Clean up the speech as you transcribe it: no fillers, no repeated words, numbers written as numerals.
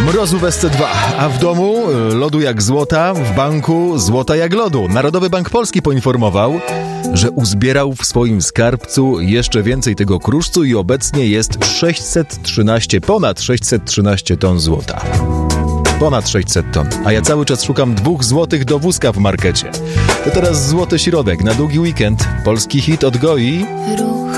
Mrozu w SC2, a w domu lodu jak złota, w banku złota jak lodu. Narodowy Bank Polski poinformował, że uzbierał w swoim skarbcu jeszcze więcej tego kruszcu i obecnie jest ponad 613 ton złota. Ponad 600 ton. A ja cały czas szukam 2 złotych do wózka w markecie. To teraz złoty środek na długi weekend. Polski hit od Goi.